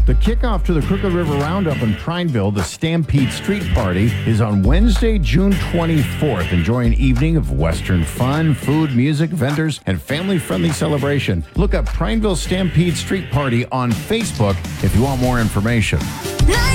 The kickoff to the Crooked River Roundup in Prineville, the Stampede Street Party, is on Wednesday, June 24th. Enjoy an evening of Western fun, food, music, vendors, and family-friendly celebration. Look up Prineville Stampede Street Party on Facebook if you want more information.